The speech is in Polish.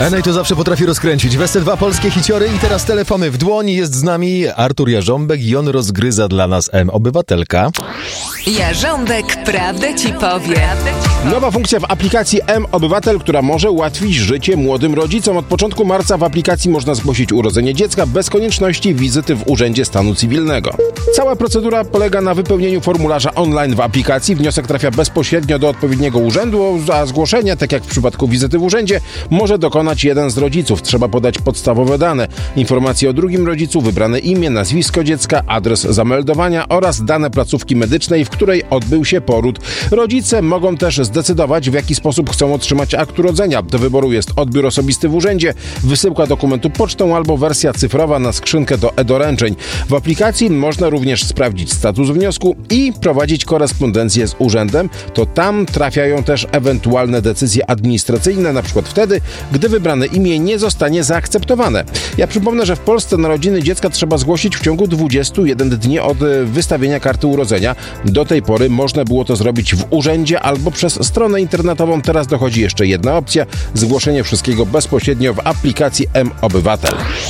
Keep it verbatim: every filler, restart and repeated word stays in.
Enej to zawsze potrafi rozkręcić. W S dwa polskie hiciory i teraz telefony w dłoni. Jest z nami Artur Jarząbek i on rozgryza dla nas M-Obywatelka. Jarząbek prawdę ci powie. Nowa funkcja w aplikacji M-Obywatel, która może ułatwić życie młodym rodzicom. Od początku marca w aplikacji można zgłosić urodzenie dziecka bez konieczności wizyty w Urzędzie Stanu Cywilnego. Cała procedura polega na wypełnieniu formularza online w aplikacji. Wniosek trafia bezpośrednio do odpowiedniego urzędu, a zgłoszenia, tak jak w przypadku wizyty w urzędzie, może dokonać jeden z rodziców. Trzeba podać podstawowe dane, informacje o drugim rodzicu, wybrane imię, nazwisko dziecka, adres zameldowania oraz dane placówki medycznej, w której odbył się poród. Rodzice mogą też zdecydować, w jaki sposób chcą otrzymać akt urodzenia. Do wyboru jest odbiór osobisty w urzędzie, wysyłka dokumentu pocztą albo wersja cyfrowa na skrzynkę do e-doręczeń. W aplikacji można również sprawdzić status wniosku i prowadzić korespondencję z urzędem. To tam trafiają też ewentualne decyzje administracyjne, na przykład wtedy, gdy wybrane imię nie zostanie zaakceptowane. Ja przypomnę, że w Polsce narodziny dziecka trzeba zgłosić w ciągu dwudziestu jeden dni od wystawienia karty urodzenia. Do tej pory można było to zrobić w urzędzie albo przez stronę internetową. Teraz dochodzi jeszcze jedna opcja: zgłoszenie wszystkiego bezpośrednio w aplikacji M-Obywatel.